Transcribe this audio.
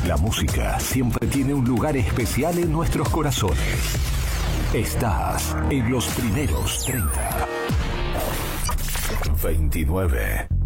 La música siempre tiene un lugar especial en nuestros corazones. Estás en los primeros 30. 29.